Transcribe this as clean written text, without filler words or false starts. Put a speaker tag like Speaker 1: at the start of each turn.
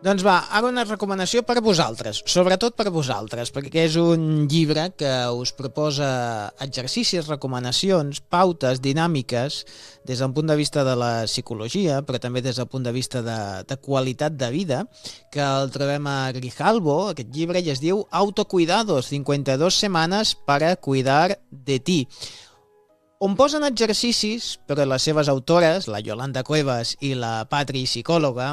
Speaker 1: Doncs va, ara una recomanació per a vosaltres, sobretot per a vosaltres, perquè és un llibre que us proposa exercicis, recomanacions, pautes, dinàmiques, des del punt de vista de la psicologia, però també des del punt de vista de qualitat de vida, que el trobem a Grijalbo, aquest llibre, i es diu Autocuidados, 52 semanas para cuidar de ti, on posen exercicis, però les seves autores, la Yolanda Cuevas i la Patri, psicòloga,